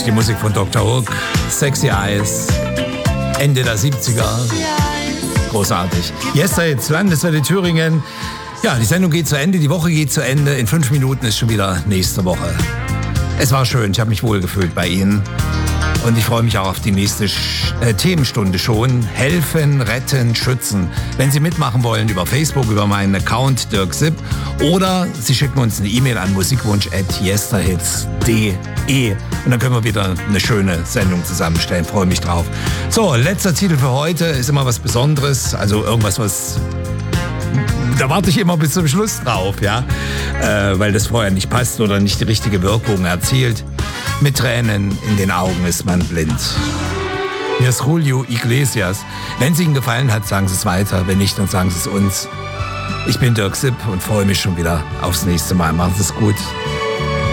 die Musik von Dr. Hook, Sexy Eyes, Ende der 70er. Großartig. Yesterday, Landeswelle Thüringen. Ja, die Sendung geht zu Ende, die Woche geht zu Ende. In 5 Minuten ist schon wieder nächste Woche. Es war schön, ich habe mich wohlgefühlt bei Ihnen. Und ich freue mich auch auf die nächste Themenstunde schon. Helfen, retten, schützen. Wenn Sie mitmachen wollen, über Facebook, über meinen Account Dirk Sipp. Oder Sie schicken uns eine E-Mail an musikwunsch@yesterhits.de. Und dann können wir wieder eine schöne Sendung zusammenstellen. Freue mich drauf. So, letzter Titel für heute ist immer was Besonderes. Also irgendwas, was... Da warte ich immer bis zum Schluss drauf, ja. Weil das vorher nicht passt oder nicht die richtige Wirkung erzielt. Mit Tränen in den Augen ist man blind. Hier ist Julio Iglesias. Wenn es Ihnen gefallen hat, sagen Sie es weiter. Wenn nicht, dann sagen Sie es uns. Ich bin Dirk Sipp und freue mich schon wieder aufs nächste Mal. Machen Sie es gut.